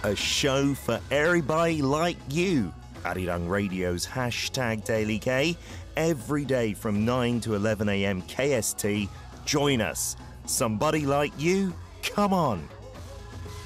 A show for everybody like you. Arirang Radio's #Daily K. Every day from 9 to 11 a.m. KST. Join us. Somebody like you? Come on.